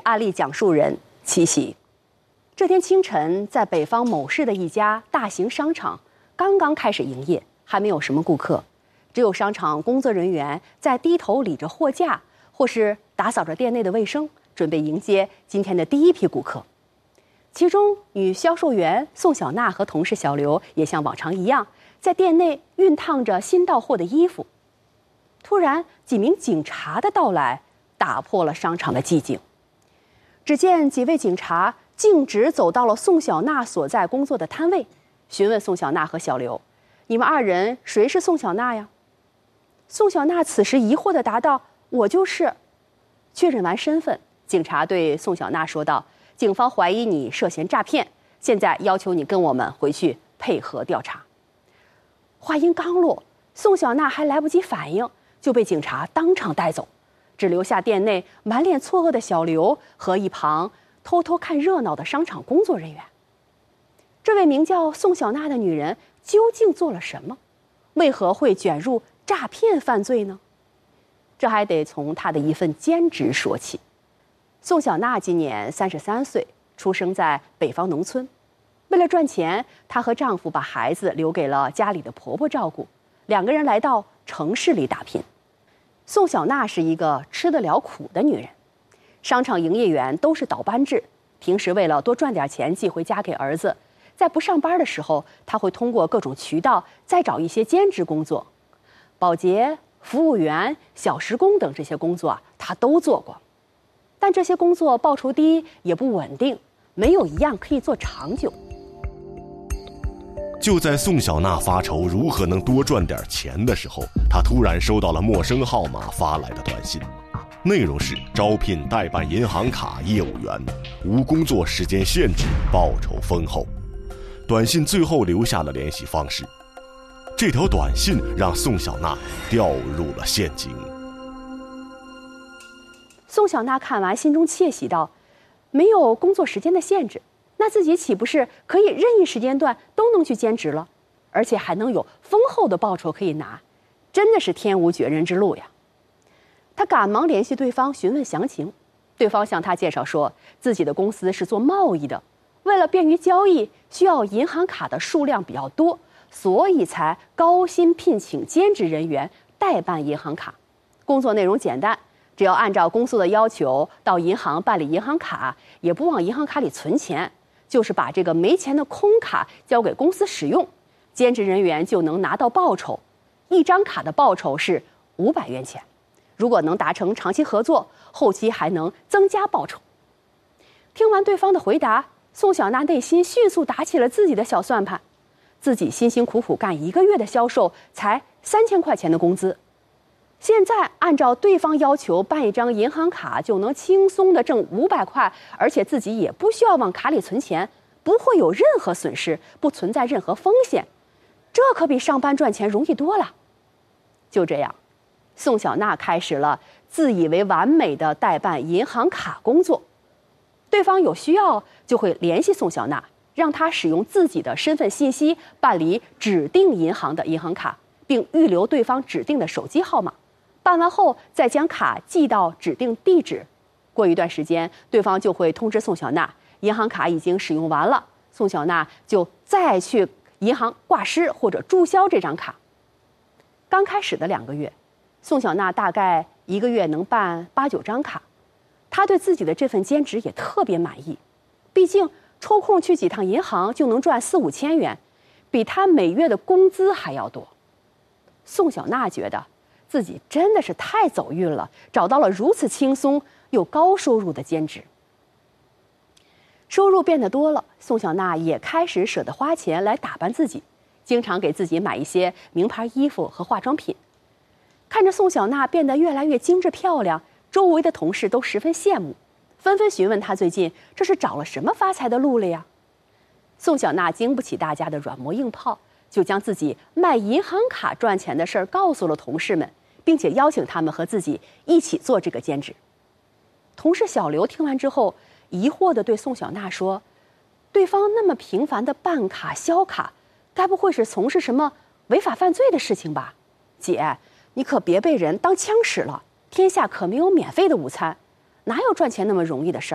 案例讲述人七喜。这天清晨，在北方某市的一家大型商场刚刚开始营业，还没有什么顾客，只有商场工作人员在低头理着货架，或是打扫着店内的卫生，准备迎接今天的第一批顾客。其中，女销售员宋小娜和同事小刘也像往常一样，在店内熨烫着新到货的衣服。突然，几名警察的到来打破了商场的寂静。只见几位警察径直走到了宋小娜所在工作的摊位，询问宋小娜和小刘：“你们二人谁是宋小娜呀？”宋小娜此时疑惑地答道：“我就是。”确认完身份，警察对宋小娜说道：“警方怀疑你涉嫌诈骗，现在要求你跟我们回去配合调查。”话音刚落，宋小娜还来不及反应，就被警察当场带走，只留下店内满脸错愕的小刘和一旁偷偷看热闹的商场工作人员。这位名叫宋小娜的女人究竟做了什么？为何会卷入诈骗犯罪呢？这还得从她的一份兼职说起。宋小娜今年33岁，出生在北方农村。为了赚钱，她和丈夫把孩子留给了家里的婆婆照顾，两个人来到城市里打拼。宋小娜是一个吃得了苦的女人，商场营业员都是倒班制，平时为了多赚点钱寄回家给儿子，在不上班的时候，她会通过各种渠道再找一些兼职工作，保洁、服务员、小时工等这些工作她都做过。但这些工作报酬低，也不稳定，没有一样可以做长久。 就在宋小娜发愁如何能多赚点钱的时候，她突然收到了陌生号码发来的短信，内容是招聘代办银行卡业务员，无工作时间限制，报酬丰厚。短信最后留下了联系方式。这条短信让宋小娜掉入了陷阱。 宋小娜看完，心中窃喜道：“没有工作时间的限制，那自己岂不是可以任意时间段都能去兼职了？而且还能有丰厚的报酬可以拿，真的是天无绝人之路呀！”她赶忙联系对方询问详情，对方向她介绍说，自己的公司是做贸易的，为了便于交易，需要银行卡的数量比较多，所以才高薪聘请兼职人员代办银行卡。工作内容简单，只要按照公司的要求到银行办理银行卡，也不往银行卡里存钱，就是把这个没钱的空卡交给公司使用，兼职人员就能拿到报酬。一张卡的报酬是500元钱，如果能达成长期合作，后期还能增加报酬。听完对方的回答，宋小娜内心迅速打起了自己的小算盘。自己辛辛苦苦干1个月的销售才3000块钱的工资，现在按照对方要求办一张银行卡就能轻松的挣500块，而且自己也不需要往卡里存钱，不会有任何损失，不存在任何风险，这可比上班赚钱容易多了。就这样，宋小娜开始了自以为完美的代办银行卡工作。对方有需要就会联系宋小娜，让她使用自己的身份信息办理指定银行的银行卡，并预留对方指定的手机号码。办完后再将卡寄到指定地址。过一段时间，对方就会通知宋小娜，银行卡已经使用完了，宋小娜就再去银行挂失或者注销这张卡。刚开始的2个月，宋小娜大概1个月能办8、9张卡。她对自己的这份兼职也特别满意，毕竟抽空去几趟银行就能赚4、5千元，比她每月的工资还要多。宋小娜觉得自己真的是太走运了，找到了如此轻松又高收入的兼职。收入变得多了，宋小娜也开始舍得花钱来打扮自己，经常给自己买一些名牌衣服和化妆品。看着宋小娜变得越来越精致漂亮，周围的同事都十分羡慕，纷纷询问她最近这是找了什么发财的路了呀？宋小娜经不起大家的软磨硬泡，就将自己卖银行卡赚钱的事儿告诉了同事们，并且邀请他们和自己一起做这个兼职。同事小刘听完之后，疑惑地对宋小娜说：“对方那么频繁的办卡销卡，该不会是从事什么违法犯罪的事情吧？姐，你可别被人当枪使了，天下可没有免费的午餐，哪有赚钱那么容易的事儿？”